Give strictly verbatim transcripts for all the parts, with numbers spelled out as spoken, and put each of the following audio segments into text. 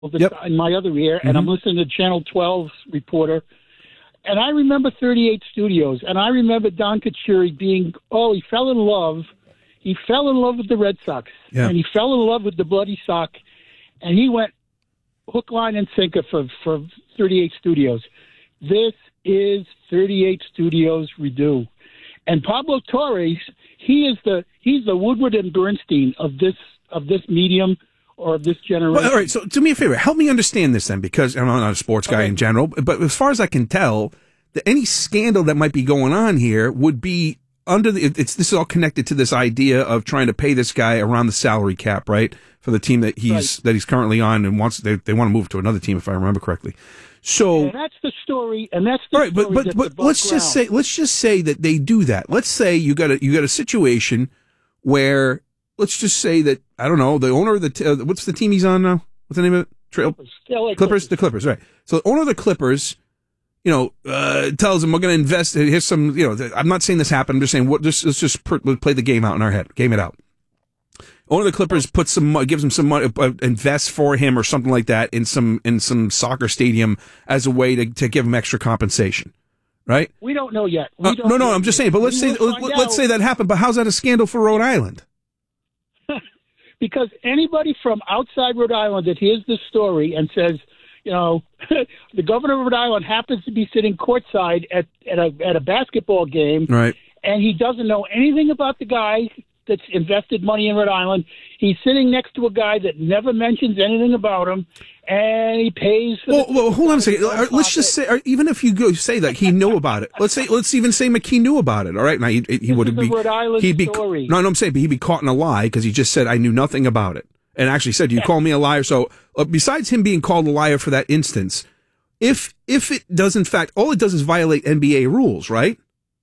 yep. in my other ear, and mm-hmm. I'm listening to Channel twelve's reporter. And I remember thirty-eight Studios, and I remember Don Cacciari being, oh, he fell in love. He fell in love with the Red Sox, yeah. and he fell in love with the Bloody Sock, and he went hook, line, and sinker for, for thirty-eight Studios. This is thirty-eight Studios redo. And Pablo Torres, he is the he's the Woodward and Bernstein of this of this medium or of this generation. Well, all right, so do me a favor. Help me understand this then, because I'm not a sports guy okay. in general, but as far as I can tell, the, any scandal that might be going on here would be under the, it's, this is all connected to this idea of trying to pay this guy around the salary cap, right? For the team that he's, right. that he's currently on and wants, they, they want to move to another team, if I remember correctly. So and that's the story, and that's the all right, story. But but but let's ground. just say let's just say that they do that. Let's say you got a you got a situation where let's just say that I don't know the owner of the t- uh, what's the team he's on now? What's the name of it? Trail Clippers. Clippers. Clippers. The Clippers, right? So the owner of the Clippers, you know, uh, tells them we're going to invest. Here's some, you know, I'm not saying this happened. I'm just saying what. Just, let's just per, let's play the game out in our head. Game it out. Owner of the Clippers puts some, gives him some money, uh, invests for him or something like that in some in some soccer stadium as a way to, to give him extra compensation, right? We don't know yet. We uh, don't no, no, know I'm just yet. saying. But let's we say let, let's say that happened. But how's that a scandal for Rhode Island? Because anybody from outside Rhode Island that hears this story and says, you know, the governor of Rhode Island happens to be sitting courtside at at a at a basketball game, right? And he doesn't know anything about the guy that's invested money in Rhode Island. He's sitting next to a guy that never mentions anything about him, and he pays for well, the well, hold on a second. Let's just say, or even if you go say that he knew about it, let's say, let's even say McKee knew about it. All right, now he, he would be, Rhode Island he'd be, story. no, no, I'm saying, but he'd be caught in a lie because he just said I knew nothing about it, and actually said you yeah. call me a liar. So, uh, besides him being called a liar for that instance, if if it does in fact, all it does is violate N B A rules, right?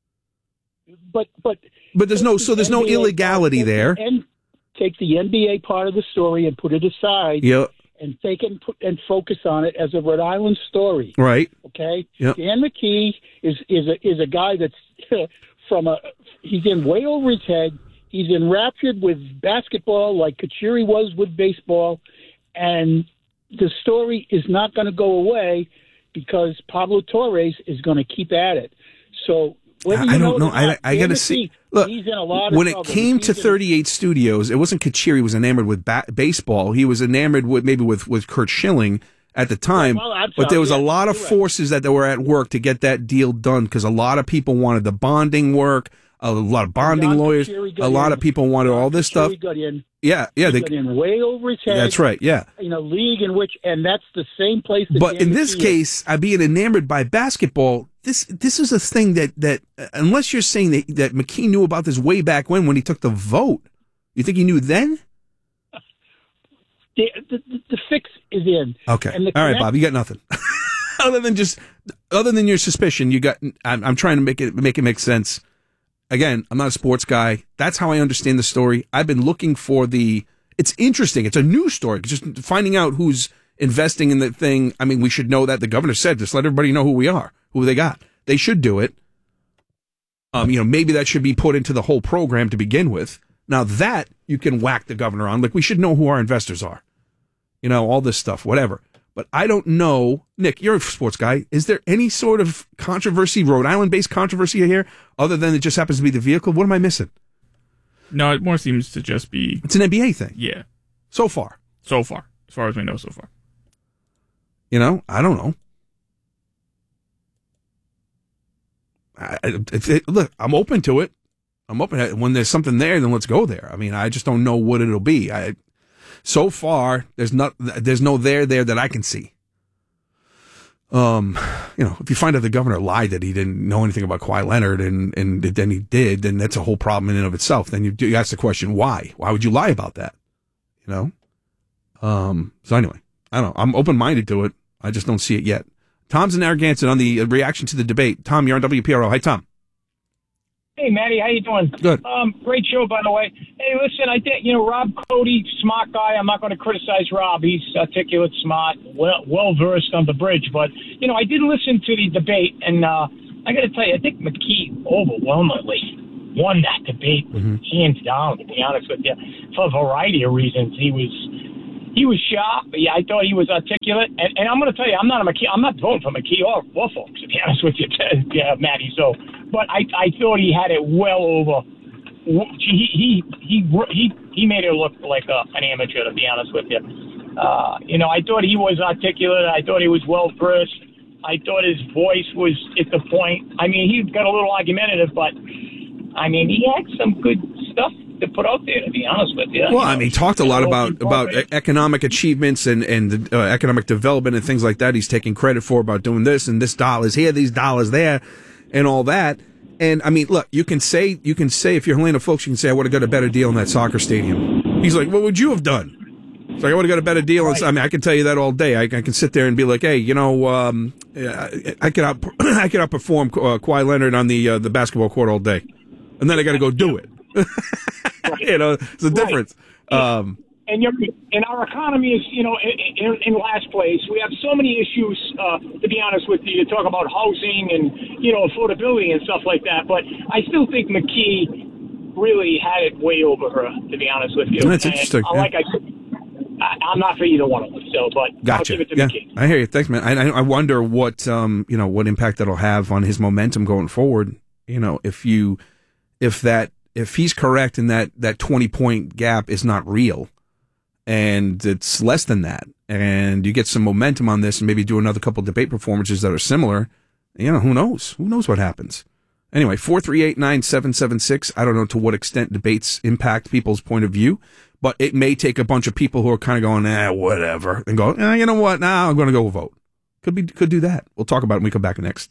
But but. But there's no, so there's no illegality there. And take the N B A part of the story and put it aside. Yep. And take it and, put, and focus on it as a Rhode Island story. Right. Okay. Yep. Dan McKee is is a is a guy that's from a he's in way over his head. He's enraptured with basketball like Cacciari was with baseball, and the story is not going to go away because Pablo Torres is going to keep at it. So. I, I don't know. I, I got to see. Look, he's in a lot of when trouble. it came to thirty-eight Studios, it wasn't Cacciari was enamored with ba- baseball. He was enamored with maybe with, with Curt Schilling at the time. Well, well, but there was yeah, a lot of forces right. that were at work to get that deal done because a lot of people wanted the bonding work. A lot of bonding Don lawyers. A lot in. of people wanted Don all this Cacciari stuff. Got in. Yeah, yeah. He they got in way over his head. That's right. Yeah. In a league in which, and that's the same place. That But Dan in this McKee case, I being enamored by basketball. This this is a thing that, that unless you're saying that, that McKee knew about this way back when when he took the vote, you think he knew then? The, the, the fix is in. Okay. And the all right, Bob, you got nothing. other than just other than your suspicion, you got. I'm, I'm trying to make it make it make sense. Again, I'm not a sports guy. That's how I understand the story. I've been looking for the. It's interesting. It's a news story. Just finding out who's investing in the thing. I mean, we should know that. The governor said, just let everybody know who we are, who they got. They should do it. Um, you know, maybe that should be put into the whole program to begin with. Now that you can whack the governor on, like we should know who our investors are. You know, all this stuff, whatever. But I don't know, Nick, you're a sports guy. Is there any sort of controversy, Rhode Island-based controversy here, other than it just happens to be the vehicle? What am I missing? No, it more seems to just be... It's an N B A thing. Yeah. So far. So far. As far as we know so far. You know, I don't know. I, it, it, look, I'm open to it. I'm open to it. When there's something there, then let's go there. I mean, I just don't know what it'll be. I... So far, there's not, there's no there there that I can see. Um, you know, if you find out the governor lied that he didn't know anything about Kawhi Leonard and, and then he did, then that's a whole problem in and of itself. Then you, you ask the question, why? Why would you lie about that? You know? Um, so anyway, I don't know. I'm open-minded to it. I just don't see it yet. Tom's in Narragansett on the reaction to the debate. Tom, you're on W P R O. Hi, Tom. Hey, Matty, how you doing? Good. Um, great show, by the way. Hey, listen, I think, you know, Rob Cody, smart guy. I'm not going to criticize Rob. He's articulate, smart, well, well-versed on the bridge. But, you know, I did listen to the debate, and uh, I got to tell you, I think McKee overwhelmingly won that debate, mm-hmm. hands down, to be honest with you, for a variety of reasons. He was he was sharp. Yeah, I thought he was articulate. And, and I'm going to tell you, I'm not a McKee. I'm not voting for McKee or, or folks, to be honest with you, yeah, Matty. So, but I, I thought he had it well over. He he he he he made it look like a, an amateur, to be honest with you. Uh, you know, I thought he was articulate. I thought he was well versed. I thought his voice was at the point. I mean, he got a little argumentative, but I mean, he had some good stuff to put out there, to be honest with you. Well, you know, I mean, he talked a lot about about economic achievements and and uh, economic development and things like that. He's taking credit for about doing this and this dollars here, these dollars there, and all that. And I mean, look, you can say you can say if you're Helena Folks, you can say I would have got a better deal in that soccer stadium. He's like, what would you have done? It's like I would have got a better deal. Right. I mean, I can tell you that all day. I, I can sit there and be like, hey, you know, um, I could out I could outperform uh, Kawhi Leonard on the uh, the basketball court all day, and then I got to go do it. Right. You know, it's a difference. Right. Um, and you're, and our economy is, you know, in, in last place. We have so many issues, uh, to be honest with you, to talk about housing and, you know, affordability and stuff like that. But I still think McKee really had it way over her, to be honest with you. That's and interesting. I, like I said, I, I'm not for either one of them. So, but gotcha. I'll give it to yeah, McKee. I hear you. Thanks, man. I, I wonder what um, you know, what impact that'll have on his momentum going forward. You know, if you, if that, if he's correct and that that twenty point gap is not real, and it's less than that, and you get some momentum on this, and maybe do another couple debate performances that are similar, you know, who knows? Who knows what happens? Anyway, four three eight nine seven seven six. I don't know to what extent debates impact people's point of view, but it may take a bunch of people who are kind of going, eh, whatever, and go, eh, you know what? Now I'm going to go vote. Could be, could do that. We'll talk about it when we come back next.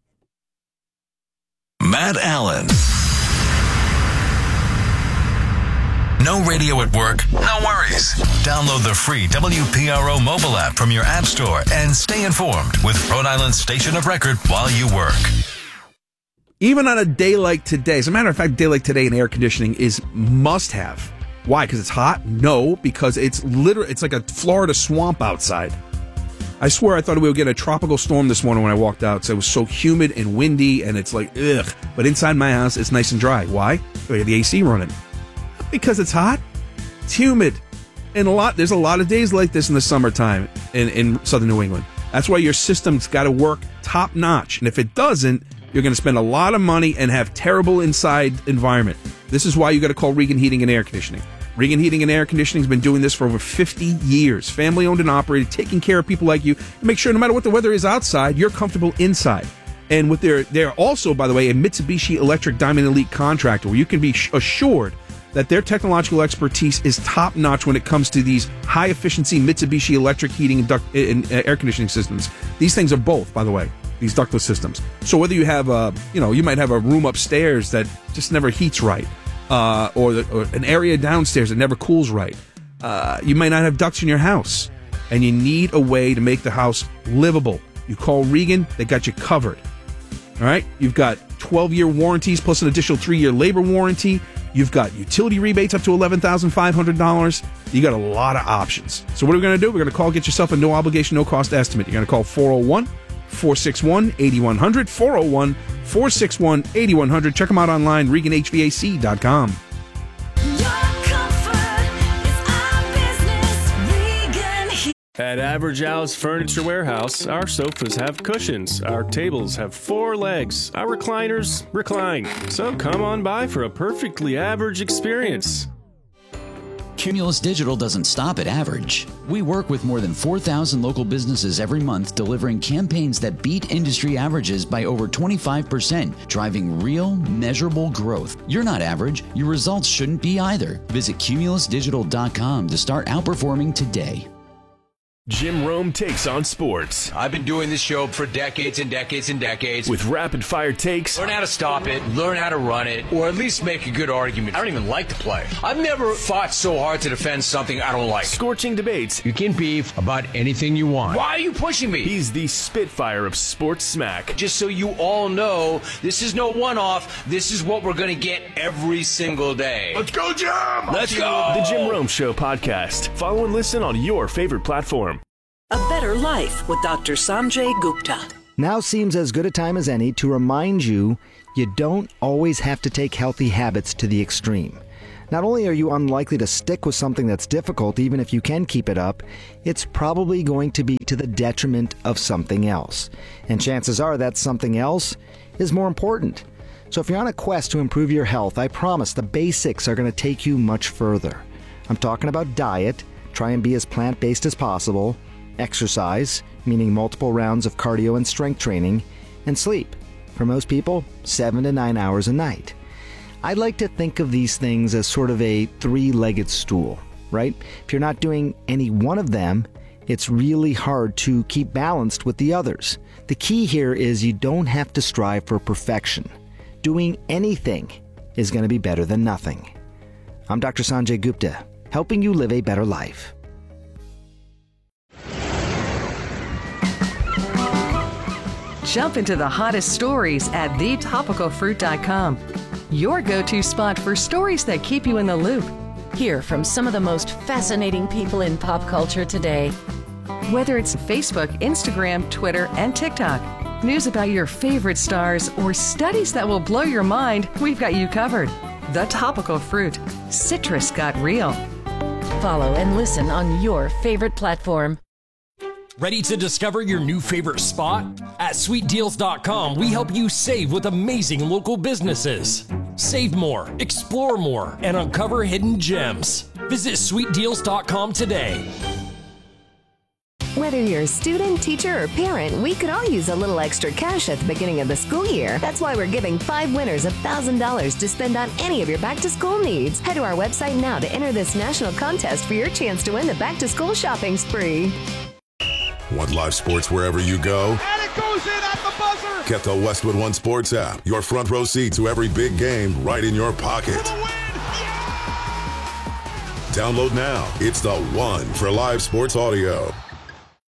Matt Allen. No radio at work? No worries. Download the free W P R O mobile app from your app store and stay informed with Rhode Island's station of record while you work. Even on a day like today, as a matter of fact, a day like today in air conditioning is must have. Why? Because it's hot? No, because it's literally, it's like a Florida swamp outside. I swear I thought we would get a tropical storm this morning when I walked out. So it was so humid and windy and it's like, ugh. But inside my house, it's nice and dry. Why? We have the A C running. Because it's hot, it's humid, and a lot. There's a lot of days like this in the summertime in, in southern New England. That's why your system's got to work top notch, and if it doesn't, you're going to spend a lot of money and have terrible inside environment. This is why you got to call Regan Heating and Air Conditioning. Regan Heating and Air Conditioning has been doing this for over fifty years, family owned and operated, taking care of people like you, and make sure no matter what the weather is outside, you're comfortable inside. And with their, they're also, by the way, a Mitsubishi Electric Diamond Elite contractor, where you can be assured that their technological expertise is top-notch when it comes to these high-efficiency Mitsubishi electric heating and, duct, and air conditioning systems. These things are both, by the way, these ductless systems. So whether you have a, you know, you might have a room upstairs that just never heats right, uh, or, the, or an area downstairs that never cools right. Uh, you might not have ducts in your house, and you need a way to make the house livable. You call Regan, they got you covered. All right? You've got twelve-year warranties plus an additional three-year labor warranty. You've got utility rebates up to eleven thousand five hundred dollars. You got a lot of options. So what are we going to do? We're going to call, get yourself a no obligation, no cost estimate. You're going to call four oh one, four six one, eight one zero zero, four oh one, four six one, eight one zero zero. Check them out online, Regan H V A C dot com. At Average Al's Furniture Warehouse, our sofas have cushions, our tables have four legs, our recliners recline. So come on by for a perfectly average experience. Cumulus Digital doesn't stop at average. We work with more than four thousand local businesses every month, delivering campaigns that beat industry averages by over twenty-five percent, driving real, measurable growth. You're not average. Your results shouldn't be either. Visit cumulus digital dot com to start outperforming today. Jim Rome takes on sports. I've been doing this show for decades and decades and decades. With rapid-fire takes. Learn how to stop it, learn how to run it, or at least make a good argument. I don't even like to play. I've never fought so hard to defend something I don't like. Scorching debates. You can beef about anything you want. Why are you pushing me? He's the Spitfire of sports smack. Just so you all know, this is no one-off. This is what we're going to get every single day. Let's go, Jim! Let's go! The Jim Rome Show podcast. Follow and listen on your favorite platform. A Better Life with Doctor Sanjay Gupta. Now seems as good a time as any to remind you you don't always have to take healthy habits to the extreme. Not only are you unlikely to stick with something that's difficult, even if you can keep it up, it's probably going to be to the detriment of something else. And chances are that something else is more important. So if you're on a quest to improve your health, I promise the basics are going to take you much further. I'm talking about diet, try and be as plant-based as possible, exercise, meaning multiple rounds of cardio and strength training, and sleep. For most people, seven to nine hours a night. I like to think of these things as sort of a three-legged stool, right? If you're not doing any one of them, it's really hard to keep balanced with the others. The key here is you don't have to strive for perfection. Doing anything is going to be better than nothing. I'm Doctor Sanjay Gupta, helping you live a better life. Jump into the hottest stories at the topical fruit dot com. Your go-to spot for stories that keep you in the loop. Hear from some of the most fascinating people in pop culture today. Whether it's Facebook, Instagram, Twitter, and TikTok, news about your favorite stars, or studies that will blow your mind, we've got you covered. The Topical Fruit. Citrus got real. Follow and listen on your favorite platform. Ready to discover your new favorite spot? At sweet deals dot com, we help you save with amazing local businesses. Save more, explore more, and uncover hidden gems. Visit sweet deals dot com today. Whether you're a student, teacher, or parent, we could all use a little extra cash at the beginning of the school year. That's why we're giving five winners one thousand dollars to spend on any of your back-to-school needs. Head to our website now to enter this national contest for your chance to win the back-to-school shopping spree. Want live sports wherever you go? And it goes in at the buzzer! Get the Westwood One Sports app. Your front row seat to every big game right in your pocket. Yeah! Download now. It's the one for live sports audio.